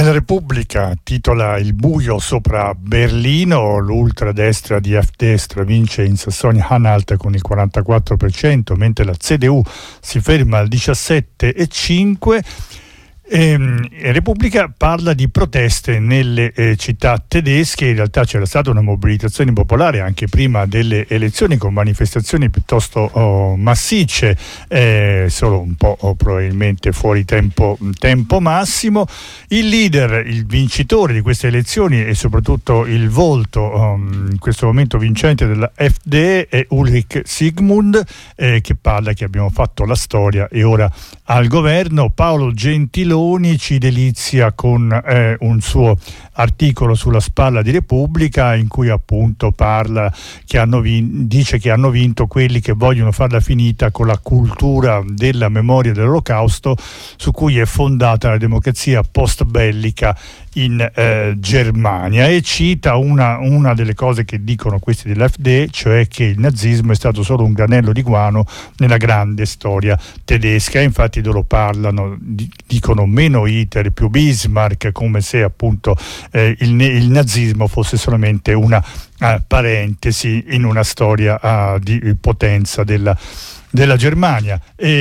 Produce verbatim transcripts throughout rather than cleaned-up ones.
La Repubblica titola Il buio sopra Berlino, l'ultradestra di F-destra vince in Sassonia-Anhalt con il quarantaquattro per cento, mentre la C D U si ferma al diciassette virgola cinque per cento. E, Repubblica parla di proteste nelle eh, città tedesche. In realtà c'era stata una mobilitazione popolare anche prima delle elezioni, con manifestazioni piuttosto oh, massicce, eh, solo un po' oh, probabilmente fuori tempo, tempo massimo. Il leader, il vincitore di queste elezioni e soprattutto il volto um, in questo momento vincente della F D E è Ulrich Sigmund, eh, che parla che abbiamo fatto la storia e ora al governo. Paolo Gentiloni ci delizia con eh, un suo articolo sulla spalla di Repubblica, in cui appunto parla che hanno vin- dice che hanno vinto quelli che vogliono farla finita con la cultura della memoria dell'Olocausto, su cui è fondata la democrazia post-bellica in eh, Germania, e cita una, una delle cose che dicono questi dell'F D E, cioè che il nazismo è stato solo un granello di guano nella grande storia tedesca. Infatti loro parlano, di, dicono meno Hitler, più Bismarck, come se appunto eh, il, il nazismo fosse solamente una uh, parentesi in una storia uh, di potenza della della Germania.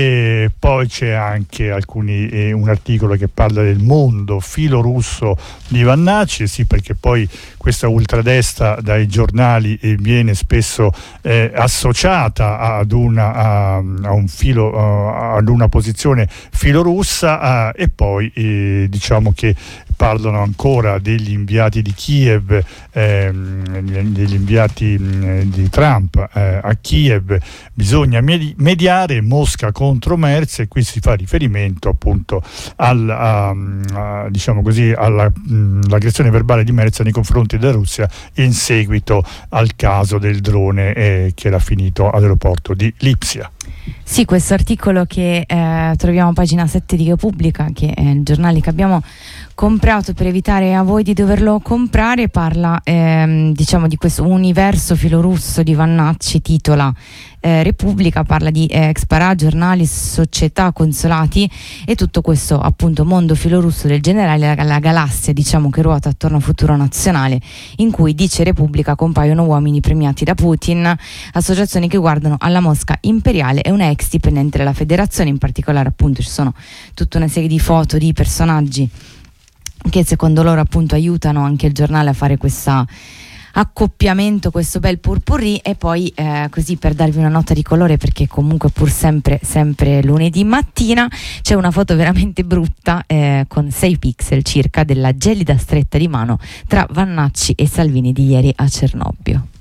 E poi c'è anche alcuni eh, un articolo che parla del mondo filorusso di Vannacci, sì, perché poi questa ultradestra dai giornali eh, viene spesso eh, associata ad una a, a un filo uh, ad una posizione filorussa, uh, e poi eh, diciamo che parlano ancora degli inviati di Kiev, ehm, degli inviati mh, di Trump eh, a Kiev. Bisogna medi- mediare Mosca contro Merz, e qui si fa riferimento appunto al, a, a, diciamo così, alla, mh, l'aggressione verbale di Merz nei confronti della Russia in seguito al caso del drone eh, che era finito all'aeroporto di Lipsia. Sì, questo articolo che eh, troviamo a pagina sette di Repubblica, che è il giornale che abbiamo comprato per evitare a voi di doverlo comprare, parla ehm, diciamo di questo universo filorusso di Vannacci. Titola eh, Repubblica, parla di eh, Expara, giornali, società, consolati e tutto questo appunto mondo filorusso del generale, la, la galassia diciamo che ruota attorno a Futuro Nazionale, in cui, dice Repubblica, compaiono uomini premiati da Putin, associazioni che guardano alla Mosca imperiale e una ex dipendente della federazione. In particolare appunto ci sono tutta una serie di foto di personaggi che secondo loro appunto aiutano anche il giornale a fare questo accoppiamento, questo bel purpurri. E poi eh, così per darvi una nota di colore, perché comunque pur sempre sempre lunedì mattina c'è una foto veramente brutta eh, con sei pixel circa della gelida stretta di mano tra Vannacci e Salvini di ieri a Cernobbio.